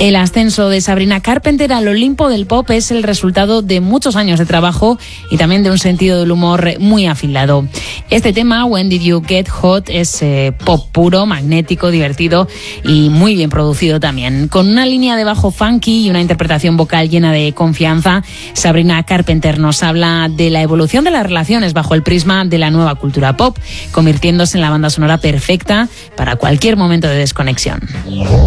El ascenso de Sabrina Carpenter al Olimpo del pop es el resultado de muchos años de trabajo y también de un sentido del humor muy afilado. Este tema, When Did You Get Hot, es pop puro, magnético, divertido y muy bien producido también. Con una línea de bajo funky y una interpretación vocal llena de confianza, Sabrina Carpenter nos habla de la evolución de las relaciones bajo el prisma de la nueva cultura pop, convirtiéndose en la banda sonora perfecta para cualquier momento de desconexión.